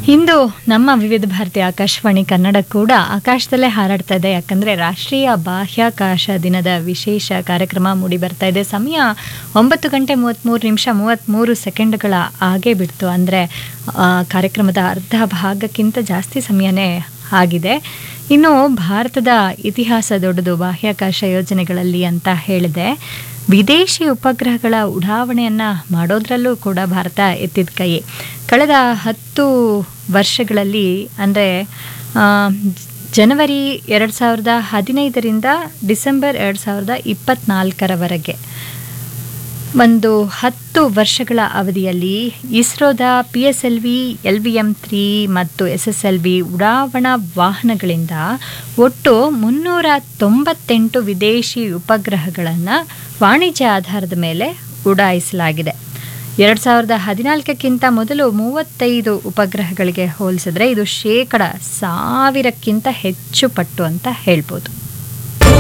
ಇಂದು ನಮ್ಮ ವಿವಿಧ ಭಾರತಿ ಆಕಾಶವಾಣಿ ಕನ್ನಡ ಕೂಡ ಆಕಾಶದಲ್ಲೇ ಹಾರಾಡ್ತಾ ಇದೆ. ಯಾಕಂದರೆ ರಾಷ್ಟ್ರೀಯ ಬಾಹ್ಯಾಕಾಶ ದಿನದ ವಿಶೇಷ ಕಾರ್ಯಕ್ರಮ ಮೂಡಿ ಬರ್ತಾ ಇದೆ. ಸಮಯ 9:33 ಆಗೇ ಬಿಡ್ತು. ಅಂದರೆ ಕಾರ್ಯಕ್ರಮದ ಅರ್ಧ ಭಾಗಕ್ಕಿಂತ ಜಾಸ್ತಿ ಸಮಯನೇ ಆಗಿದೆ. ಇನ್ನು ಭಾರತದ ಇತಿಹಾಸ ದೊಡ್ಡದು ಬಾಹ್ಯಾಕಾಶ ಯೋಜನೆಗಳಲ್ಲಿ ಅಂತ ಹೇಳಿದೆ. ವಿದೇಶಿ ಉಪಗ್ರಹಗಳ ಉಡಾವಣೆಯನ್ನು ಮಾಡೋದ್ರಲ್ಲೂ ಕೂಡ ಭಾರತ ಎತ್ತಿದ ಕೈ. ಕಳೆದ 10 ವರ್ಷಗಳಲ್ಲಿ ಅಂದರೆ ಜನವರಿ 2015ರಿಂದ ಡಿಸೆಂಬರ್ 2024ರವರೆಗೆ ಒಂದು 10 ವರ್ಷಗಳ ಅವಧಿಯಲ್ಲಿ ಇಸ್ರೋದ PSLV, LVM-3 ಮತ್ತು SSLV ಉಡಾವಣಾ ವಾಹನಗಳಿಂದ ಒಟ್ಟು 398 ವಿದೇಶಿ ಉಪಗ್ರಹಗಳನ್ನು ವಾಣಿಜ್ಯ ಆಧಾರದ ಮೇಲೆ ಉಡಾಯಿಸಲಾಗಿದೆ. 2014ಕ್ಕಿಂತ ಮೊದಲು 35 ಉಪಗ್ರಹಗಳಿಗೆ ಹೋಲಿಸಿದ್ರೆ ಇದು 1000ಕ್ಕಿಂತ ಹೆಚ್ಚು ಪಟ್ಟು ಅಂತ ಹೇಳ್ಬೋದು.